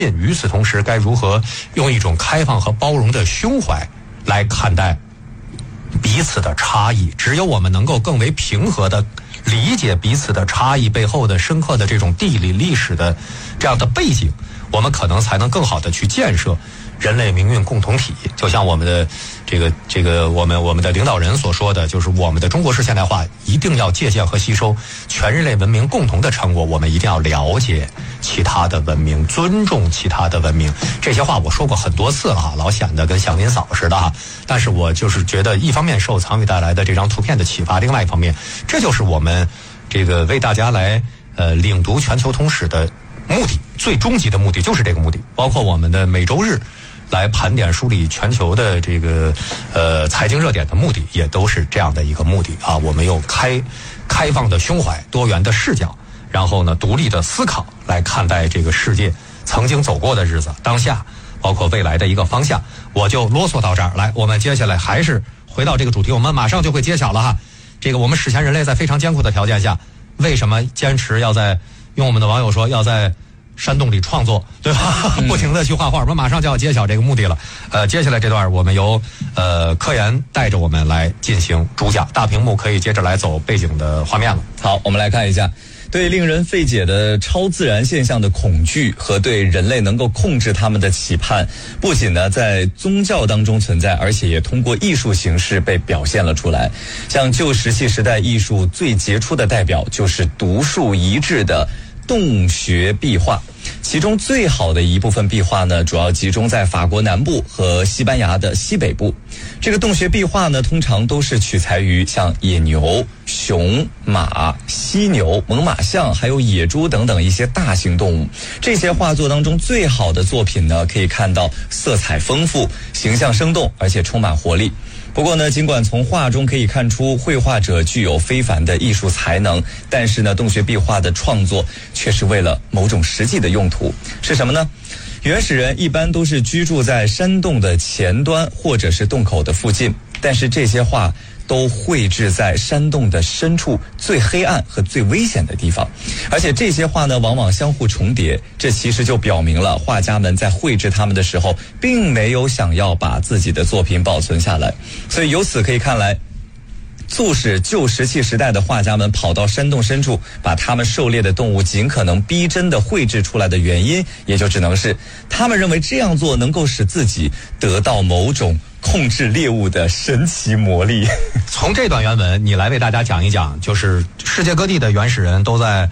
与此同时，该如何用一种开放和包容的胸怀来看待彼此的差异？只有我们能够更为平和的理解彼此的差异背后的深刻的这种地理历史的这样的背景，我们可能才能更好的去建设人类命运共同体。就像我们的我们的领导人所说的，就是我们的中国式现代化一定要借鉴和吸收全人类文明共同的成果，我们一定要了解其他的文明，尊重其他的文明。这些话我说过很多次了哈，老显得跟祥林嫂似的哈。但是我就是觉得，一方面受藏宇带来的这张图片的启发，另外一方面，这就是我们这个为大家来领读全球通史的目的，最终极的目的就是这个目的。包括我们的每周日来盘点梳理全球的这个财经热点的目的，也都是这样的一个目的啊。我们用开放的胸怀、多元的视角，然后呢独立的思考来看待这个世界曾经走过的日子、当下，包括未来的一个方向。我就啰嗦到这儿来，我们接下来还是回到这个主题，我们马上就会揭晓了哈。这个我们史前人类在非常艰苦的条件下，为什么坚持要在用我们的网友说要在山洞里创作，对吧？不停的去画画，我们马上就要揭晓这个目的了。接下来这段我们由科研带着我们来进行主讲，大屏幕可以接着来走背景的画面了。 好，我们来看一下。对令人费解的超自然现象的恐惧和对人类能够控制他们的期盼，不仅呢在宗教当中存在，而且也通过艺术形式被表现了出来。像旧石器时代艺术最杰出的代表就是独树一帜的洞穴壁画，其中最好的一部分壁画呢，主要集中在法国南部和西班牙的西北部。这个洞穴壁画呢，通常都是取材于像野牛、熊、马、犀牛、猛犸象还有野猪等等一些大型动物。这些画作当中最好的作品呢，可以看到色彩丰富、形象生动，而且充满活力。不过呢，尽管从画中可以看出绘画者具有非凡的艺术才能，但是呢，洞穴壁画的创作却是为了某种实际的用途。是什么呢？原始人一般都是居住在山洞的前端或者是洞口的附近，但是这些画都绘制在山洞的深处最黑暗和最危险的地方，而且这些画呢往往相互重叠，这其实就表明了画家们在绘制它们的时候并没有想要把自己的作品保存下来。所以由此可以看来，促使旧石器时代的画家们跑到山洞深处，把他们狩猎的动物尽可能逼真的绘制出来的原因，也就只能是他们认为这样做能够使自己得到某种控制猎物的神奇魔力。 从这段原文你来为大家讲一讲，就是世界各地的原始人都在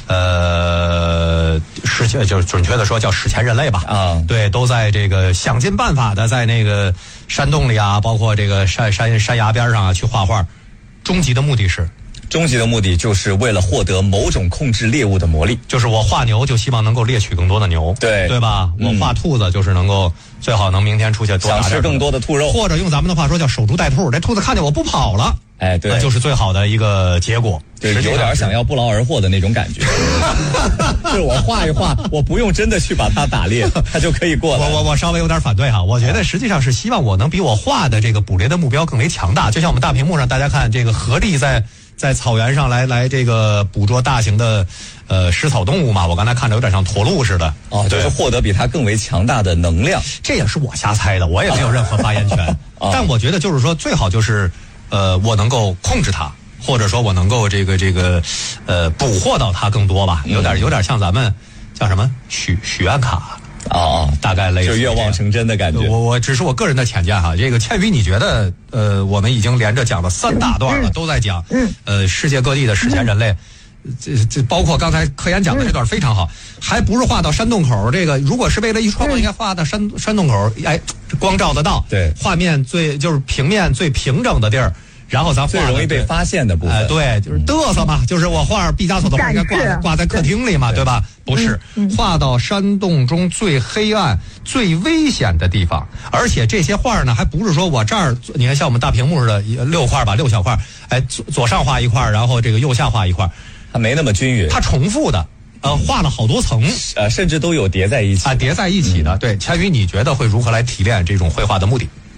就是准确的说叫史前人类吧啊，对，都在这个想尽办法的在那个山洞里啊，包括这个山崖边上啊去画画。终极的目的就是为了获得某种控制猎物的魔力，就是我画牛就希望能够猎取更多的牛，对吧？我画兔子就是能够最好能明天出去多打点， 想吃更多的兔肉， 或者用咱们的话说叫守株待兔，这兔子看见我不跑了， 哎，对， 那就是最好的一个结果。 对，有点想要不劳而获的那种感觉。就是我画一画，我不用真的去把它打猎，它就可以过来。 我稍微有点反对哈，我觉得实际上是希望我能比我画的这个捕猎的目标更为强大。就像我们大屏幕上大家看这个合力在草原上来这个捕捉大型的食草动物嘛，我刚才看着有点像驼鹿似的。 哦，就是获得比它更为强大的能量。 这也是我瞎猜的，我也没有任何发言权。但我觉得就是说最好就是我能够控制它。或者说我能够这个捕获到它更多吧，有点像咱们叫什么许愿卡大概类似就愿望成真的感觉。 我只是我个人的浅见哈。这个倩宇，你觉得我们已经连着讲了3大段了，都在讲世界各地的史前人类，这包括刚才科研讲的这段非常好，还不是画到山洞口，这个如果是为了一创作，应该画到山洞口，哎，光照得到，对，画面就是平面最平整的地儿。然后咱画最容易被发现的部分， 对，就是嘚瑟嘛，就是我画毕加索的画应该挂在客厅里嘛，对吧？不是，画到山洞中最黑暗、最危险的地方。而且这些画呢，还不是说我这儿，你看像我们大屏幕似的6块吧，6小块，哎，左上画一块，然后这个右下画一块， 它没那么均匀， 它重复的。画了好多层， 甚至都有叠在一起叠在一起的。对，千羽，你觉得会如何来提炼这种绘画的目的？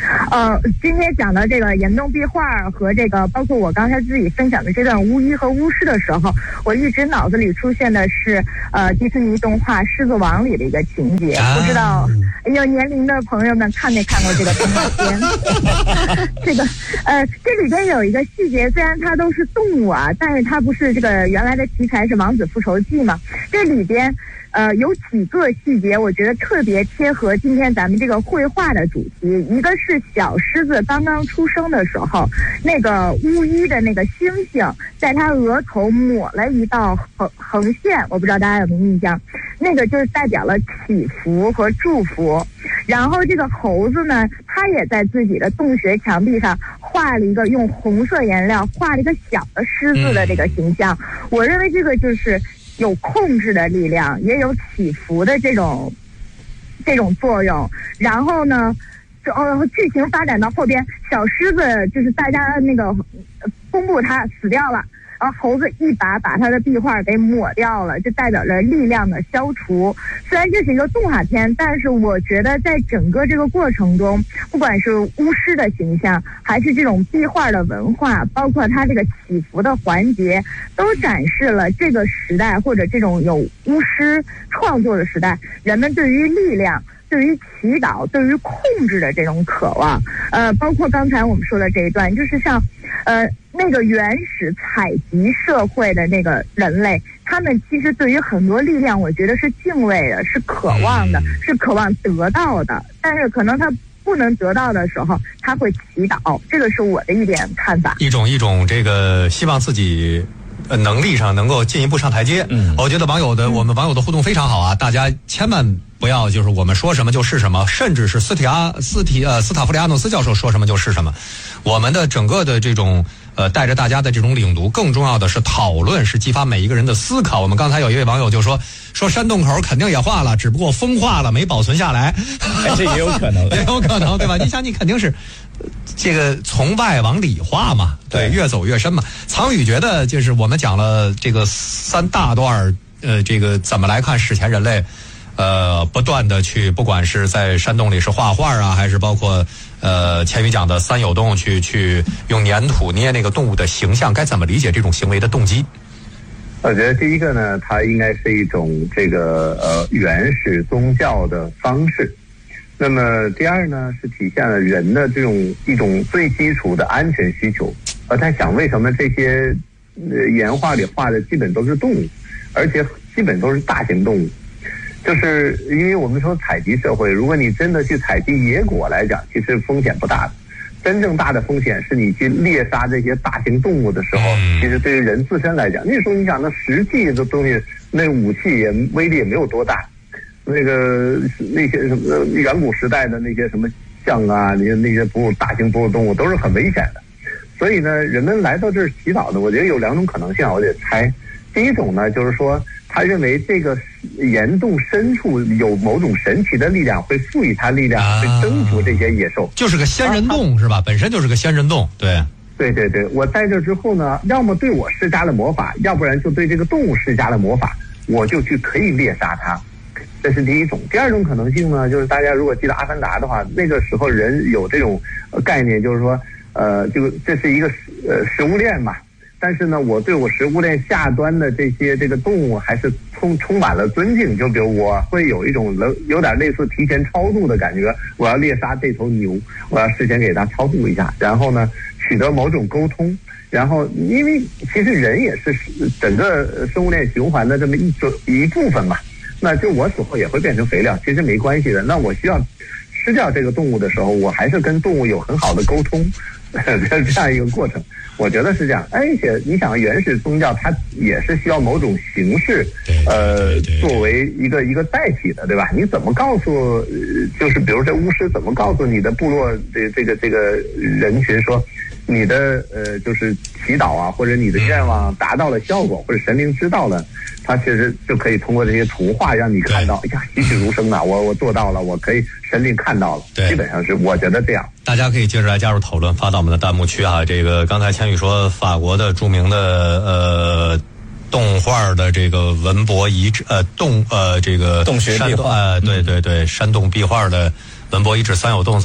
今天讲到这个岩洞壁画和这个，包括我刚才自己分享的这段巫医和巫师的时候，我一直脑子里出现的是迪士尼动画《狮子王》里的一个情节，不知道有年龄的朋友们看没看过这个动画片？这里边有一个细节，虽然它都是动物啊，但是它不是这个原来的题材是《王子复仇记》嘛？这里边有几个细节，我觉得特别贴合今天咱们这个绘画的主题。一个是小狮子刚刚出生的时候，那个巫医的那个星星在他额头抹了一道横线，我不知道大家有没有印象，那个就是代表了祈福和祝福。然后这个猴子呢，他也在自己的洞穴墙壁上画了一个用红色颜料画了一个小的狮子的这个形象。我认为这个就是有控制的力量，也有起伏的这种作用。然后呢，剧情发展到后边，小狮子就是大家那个公布他死掉了，然后猴子一把把他的壁画给抹掉了，就代表着力量的消除。虽然这是一个动画片，但是我觉得在整个这个过程中，不管是巫师的形象，还是这种壁画的文化，包括它这个起伏的环节，都展示了这个时代或者这种有巫师创作的时代，人们对于力量、对于祈祷、对于控制的这种渴望。包括刚才我们说的这一段，就是像那个原始采集社会的那个人类，他们其实对于很多力量，我觉得是敬畏的，是渴望的，是渴望得到的。但是可能他不能得到的时候，他会祈祷。这个是我的一点看法。一种这个希望自己能力上能够进一步上台阶。我觉得我们网友的互动非常好啊，大家千万不要就是我们说什么就是什么，甚至是斯塔弗里亚诺斯教授说什么就是什么。我们的整个的这种带着大家的这种领读，更重要的是讨论，是激发每一个人的思考。我们刚才有一位网友就说山洞口肯定也化了，只不过风化了没保存下来。 这也有可能， 也有可能，对吧？你想，你肯定是这个从外往里化嘛，对，越走越深嘛。苍宇觉得就是我们讲了这个3大段，这个怎么来看史前人类不断的去，不管是在山洞里是画画啊，还是包括千羽讲的三有洞去用粘土捏那个动物的形象，该怎么理解这种行为的动机？ 我觉得第一个呢，它应该是一种这个原始宗教的方式。那么第二呢，是体现了人的一种最基础的安全需求。他想为什么这些岩画里画的基本都是动物，而且基本都是大型动物。就是因为我们说采集社会，如果你真的去采集野果来讲，其实风险不大的。真正大的风险是你去猎杀这些大型动物的时候，其实对于人自身来讲，那时候你想那实际的东西，那武器也威力也没有多大。那些什么远古时代的那些什么象啊，那些大型哺乳动物都是很危险的。所以呢，人们来到这儿祈祷呢，我觉得有2种可能性，我得猜。第一种呢，就是说他认为这个岩洞深处有某种神奇的力量，会赋予他力量，会征服这些野兽， 就是个仙人洞，是吧？本身就是个仙人洞。对， 我在这之后呢，要么对我施加了魔法，要不然就对这个动物施加了魔法，我就去可以猎杀它。这是第一种。第二种可能性呢，就是大家如果记得《阿凡达》的话，那个时候人有这种概念，就是说这是一个食物链嘛。但是呢，我对我食物链下端的这个动物还是充满了尊敬。就比如我会有一种有点类似提前超度的感觉，我要猎杀这头牛，我要事先给它超度一下，然后呢取得某种沟通。然后因为其实人也是整个生物链循环的这么一部分嘛，那就我死后也会变成肥料，其实没关系的。那我需要吃掉这个动物的时候，我还是跟动物有很好的沟通，这样一个过程。我觉得是这样。而且你想，原始宗教它也是需要某种形式，作为一个载体的，对吧？你怎么告诉，就是比如这巫师怎么告诉你的部落这个人群说，你的就是祈祷啊，或者你的愿望达到了效果，或者神灵知道了，他其实就可以通过这些图画让你看到，哎呀，栩栩如生的，我做到了，我可以神灵看到了。基本上是我觉得这样。 大家可以接着来加入讨论，发到我们的弹幕区啊。这个刚才千羽说，法国的著名的动画的这个文博遗址这个洞穴壁画， 对，山洞壁画的文博遗址三有洞在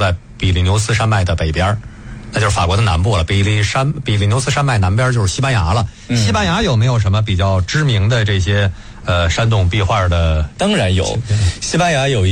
比利牛斯山脉的北边，那就是法国的南部了。比利牛斯山脉南边就是西班牙了。西班牙有没有什么比较知名的这些山洞壁画的？ 当然有，西班牙有